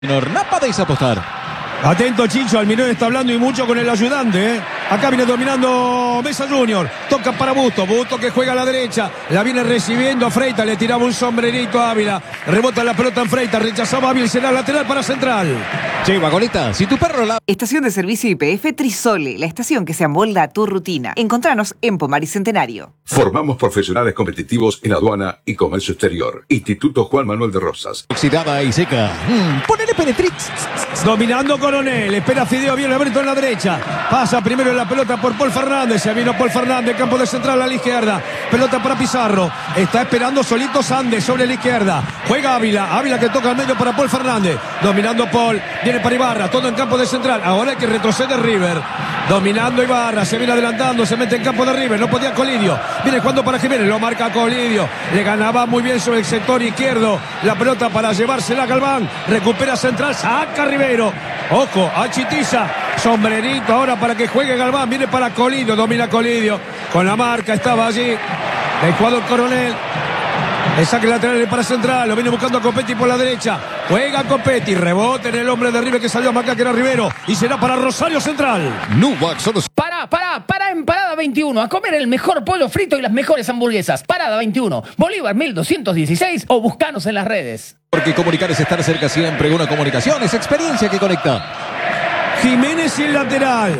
No podéis apostar. Atento Chicho, Almirón está hablando y mucho con el ayudante, ¿eh? Acá viene dominando Mesa Junior. Toca para Busto. Busto que juega a la derecha. La viene recibiendo a Freitas. Le tiraba un sombrerito a Ávila. Rebota la pelota en Freitas. Rechazaba a Ávila y será lateral para Central. Che, Guagolita, si tu perro la... Estación de servicio YPF Trisole, la estación que se amolda a tu rutina. Encontranos en Pomar y Centenario. Formamos profesionales competitivos en aduana y comercio exterior. Instituto Juan Manuel de Rosas. Oxidada y seca. Ponele Penetrix. Dominando Coronel. Espera Fideo. Viene Alberto en la derecha. Pasa primero la pelota por Paul Fernández. Se vino Paul Fernández. Campo de Central a la izquierda. Pelota para Pizarro. Está esperando solito Sandes sobre la izquierda. Juega Ávila. Ávila que toca al medio para Paul Fernández. Dominando Paul. Viene para Ibarra. Todo en campo de Central. Ahora hay que retroceder River. Dominando Ibarra. Se viene adelantando. Se mete en campo de River. No podía Colidio. Viene jugando para Jiménez. Lo marca Colidio. Le ganaba muy bien sobre el sector izquierdo. La pelota para llevársela a Galván. Recupera Central. Saca Rivero. Ojo, a Chitiza. Sombrerito ahora para que juegue Galván. Viene para Colidio. Domina Colidio. Con la marca estaba allí. El jugador Coronel. El saque lateral para Central. Lo viene buscando a Copetti por la derecha. Juega Copetti. Rebote en el hombre de River que salió a marcar, que era Rivero. Y será para Rosario Central. Nubac solo... Para en Parada 21 a comer el mejor pollo frito y las mejores hamburguesas. Parada 21, Bolívar 1216 o buscanos en las redes. Porque comunicar es estar cerca siempre. Una comunicación es experiencia que conecta. Jiménez y el lateral.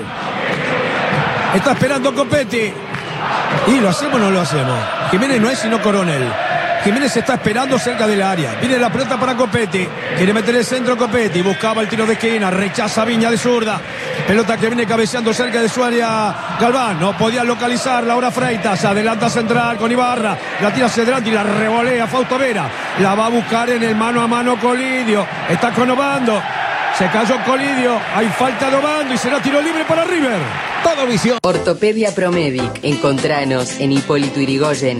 Está esperando Copetti. ¿Y lo hacemos o no lo hacemos? Jiménez no es sino Coronel. Jiménez está esperando cerca del área. Viene la pelota para Copetti. Quiere meter el centro Copetti. Buscaba el tiro de esquina. Rechaza Viña de zurda. Pelota que viene cabeceando cerca de su área Galván. No podía localizarla. Ahora Freitas. Adelanta Central con Ibarra. La tira hacia adelante y la revolea Fausto Vera. La va a buscar en el mano a mano Colidio. Está con Obando. Se cayó Colidio. Hay falta de Obando y será tiro libre para River. Todo visión. Ortopedia Promedic. Encontranos en Hipólito Yrigoyen,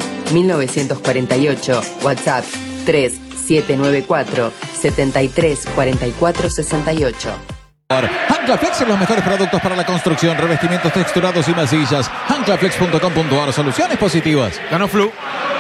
1948. WhatsApp 3794 73 44 68. Anclaflex, los mejores productos para la construcción, revestimientos texturados y masillas. Anclaflex.com.ar, soluciones positivas. Ganó Flu.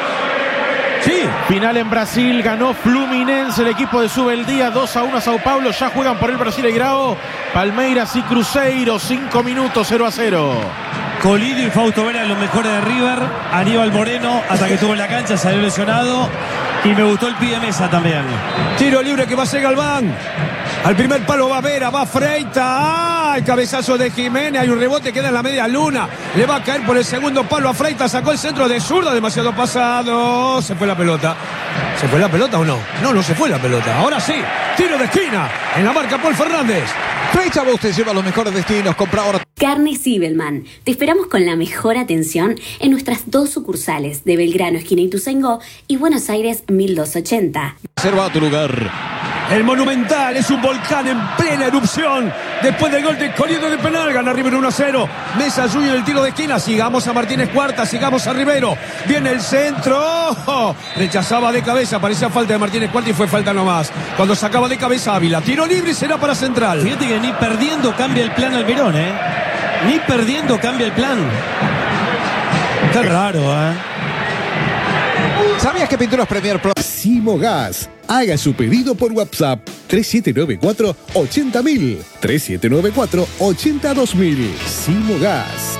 Sí. Final en Brasil, ganó Fluminense, el equipo de Subeldía, 2-1 a Sao Paulo. Ya juegan por el Brasileirao Palmeiras y Cruzeiro, 5 minutos, 0-0. Colidio y Fausto Vera, los mejores de River. Aníbal Moreno, hasta que estuvo en la cancha, salió lesionado. Y me gustó el pie de Mesa también. Tiro libre que va a ser Galván. Al primer palo va Vera, va Freitas. ¡Ah! El cabezazo de Jiménez. Hay un rebote, queda en la media luna. Le va a caer por el segundo palo a Freitas. Sacó el centro de zurda, demasiado pasado. Se fue la pelota. ¿Se fue la pelota o no? No se fue la pelota. Ahora sí. Tiro de esquina. En la marca Paul Fernández. Freitas usted lleva los mejores destinos. Compra ahora. Carnes Zibelman. Te esperamos con la mejor atención en nuestras 2 sucursales de Belgrano, esquina Ituzaingó, y Buenos Aires 1280. Reserva tu lugar. El Monumental es un volcán en plena erupción. Después del gol de Colidio de penal, gana River 1-0. Mesa Junior el tiro de esquina. Sigamos a Martínez Cuarta, sigamos a Rivero. Viene el centro. ¡Oh! Rechazaba de cabeza. Parecía falta de Martínez Cuarta y fue falta nomás. Cuando sacaba de cabeza Ávila. Tiro libre y será para Central. Fíjate que ni perdiendo cambia el plan Almirón, ¿eh? Ni perdiendo cambia el plan. Está raro, ¿eh? ¿Sabías que Pinturas Premier Pro... Simogas. Haga su pedido por WhatsApp 3794-80000. 3794-82000. Simogas.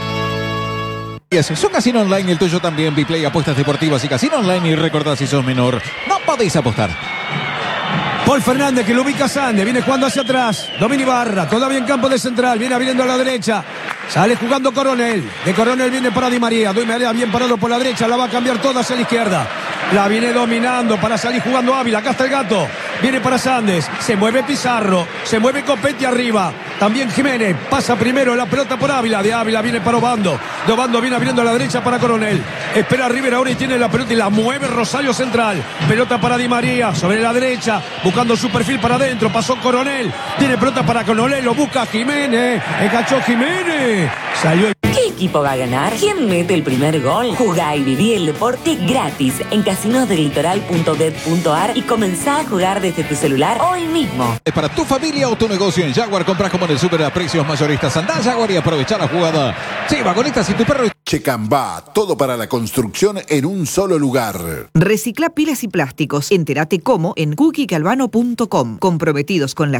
Su casino online, el tuyo también. Biplay, apuestas deportivas y casino online. Y recordad, si sos menor, no podéis apostar. Paul Fernández que lo ubica Sandes. Viene jugando hacia atrás. Domina Ibarra. Todavía en campo de Central. Viene abriendo a la derecha. Sale jugando Coronel. De Coronel viene para Di María. Di María bien parado por la derecha. La va a cambiar toda hacia la izquierda. La viene dominando para salir jugando Ávila. Acá está el gato. Viene para Sandes. Se mueve Pizarro. Se mueve Copetti arriba. También Jiménez. Pasa primero la pelota por Ávila. De Ávila viene para Obando. De Obando viene abriendo a la derecha para Coronel. Espera River ahora y tiene la pelota y la mueve Rosario Central. Pelota para Di María. Sobre la derecha. Buscando su perfil para adentro. Pasó Coronel. Tiene pelota para Coronel. Lo busca Jiménez. Enganchó Jiménez. Salió el... ¿Qué equipo va a ganar? ¿Quién mete el primer gol? Jugá y viví el deporte gratis en casinosdelitoral.bet.ar y comenzá a jugar desde tu celular hoy mismo. Es para tu familia o tu negocio en Jaguar. Compras como en el súper a precios mayoristas. Andá a Jaguar y aprovecha la jugada. Sí, vagonistas y tu perro. Checambá, todo para la construcción en un solo lugar. Recicla pilas y plásticos. Entérate cómo en cookiecalvano.com. Comprometidos con la